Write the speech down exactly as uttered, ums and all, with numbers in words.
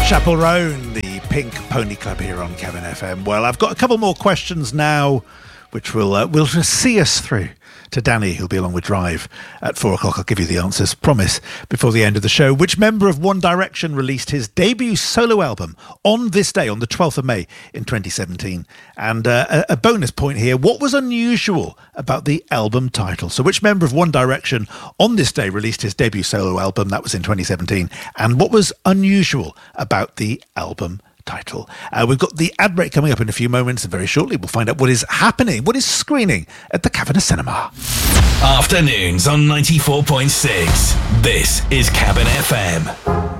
Chapel Roan, the Pink Pony Club here on Kevin F M. Well, I've got a couple more questions now, which will uh, will just see us through to Danny, who'll be along with Drive at four o'clock. I'll give you the answers, promise, before the end of the show. Which member of One Direction released his debut solo album on this day, on the twelfth of May in twenty seventeen? And uh, a, a bonus point here, what was unusual about the album title? So which member of One Direction on this day released his debut solo album? That was in twenty seventeen. And what was unusual about the album title? Uh, we've got the ad break coming up in a few moments, and very shortly we'll find out what is happening, what is screening at the Cavanagh Cinema. Afternoons on ninety-four point six. This is Cavan F M.